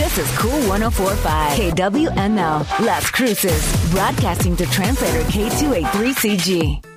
This is Cool 104.5 KWML Las Cruces, broadcasting to translator K283CG.